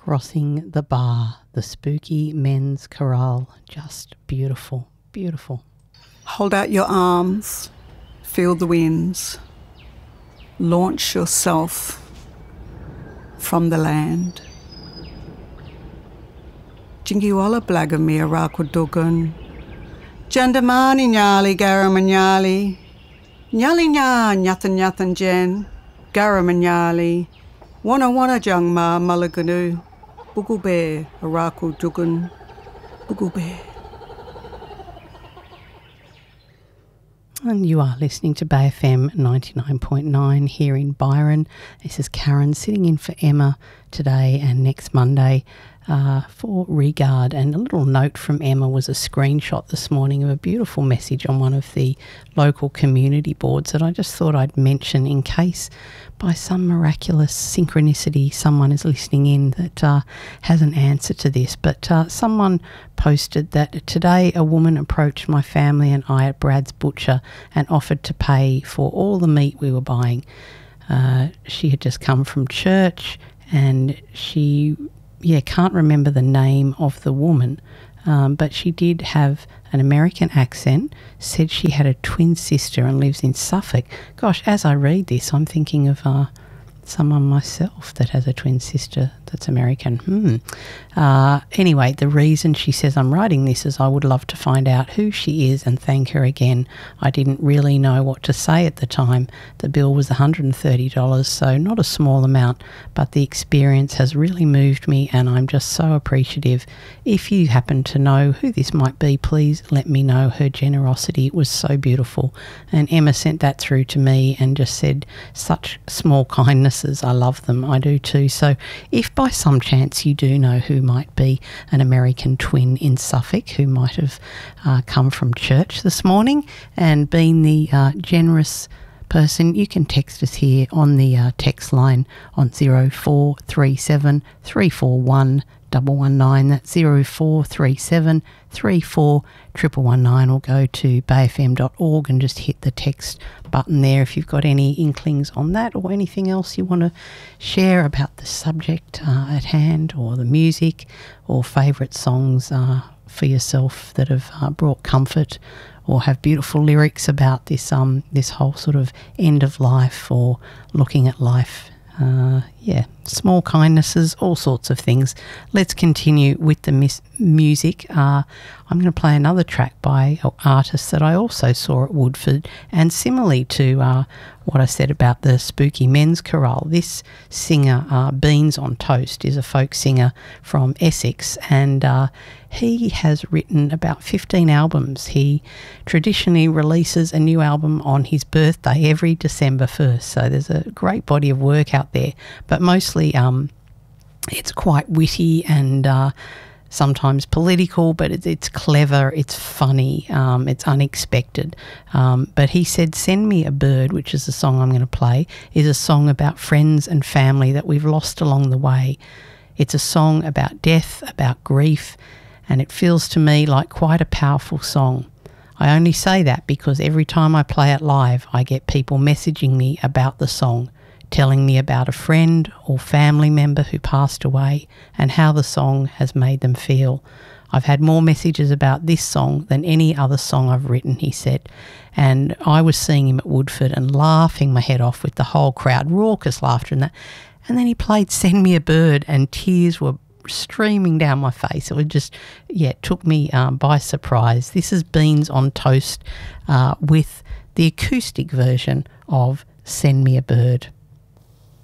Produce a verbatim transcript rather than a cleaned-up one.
Crossing the Bar, the Spooky Men's Chorale. Just beautiful, beautiful. Hold out your arms, feel the winds, launch yourself from the land. Jingiwala blagamir rakudugun, Jandamani nyali garamanyali, nyali nya nyathan nyathan jen, garamanyali, wana wana jangma malaganu, bugube arakudugun, bugube. And you are listening to Bay F M ninety-nine point nine here in Byron. This is Karen sitting in for Emma today and next Monday uh, for Regard. And a little note from Emma was a screenshot this morning of a beautiful message on one of the local community boards that I just thought I'd mention in case by some miraculous synchronicity someone is listening in that uh, has an answer to this. But uh, someone posted that today a woman approached my family and I at Brad's Butcher and offered to pay for all the meat we were buying. Uh, she had just come from church and she, yeah, can't remember the name of the woman, um, but she did have an American accent, said she had a twin sister and lives in Suffolk. Gosh, as I read this, I'm thinking of uh, someone myself that has a twin sister that's American. Hmm. Uh, anyway, the reason she says I'm writing this is I would love to find out who she is and thank her again. I didn't really know what to say at the time. The bill was one hundred thirty dollars, so not a small amount, but the experience has really moved me and I'm just so appreciative. If you happen to know who this might be, please let me know. Her generosity was so beautiful. And Emma sent that through to me and just said, such small kindnesses, I love them. I do too. So if by some chance you do know who might be an American twin in Suffolk who might have uh, come from church this morning and been the uh, generous person, you can text us here on the uh, text line on zero four three seven, three four one, one one nine. That's zero four three seven, three four one one nine, or go to bay f m dot org and just hit the text button there if you've got any inklings on that or anything else you want to share about the subject uh, at hand, or the music, or favourite songs uh, for yourself that have uh, brought comfort or have beautiful lyrics about this um this whole sort of end of life or looking at life. Uh, yeah, small kindnesses, all sorts of things. Let's continue with the mis- music. Uh, I'm going to play another track by an artist that I also saw at Woodford, and similarly to uh, what I said about the Spooky Men's Chorale, this singer, uh, Beans on Toast, is a folk singer from Essex, and uh, he has written about fifteen albums. He traditionally releases a new album on his birthday every December first, so there's a great body of work out there, but mostly um, it's quite witty and uh, sometimes political, but it's, it's clever, it's funny, um, it's unexpected. Um, but he said Send Me a Bird, which is the song I'm going to play, is a song about friends and family that we've lost along the way. It's a song about death, about grief, and it feels to me like quite a powerful song. I only say that because every time I play it live, I get people messaging me about the song, telling me about a friend or family member who passed away and how the song has made them feel. I've had more messages about this song than any other song I've written, he said. And I was seeing him at Woodford and laughing my head off with the whole crowd, raucous laughter and that. And then he played Send Me a Bird and tears were streaming down my face. It was just, yeah, it took me um, by surprise. This is Beans on Toast uh, with the acoustic version of Send Me a Bird.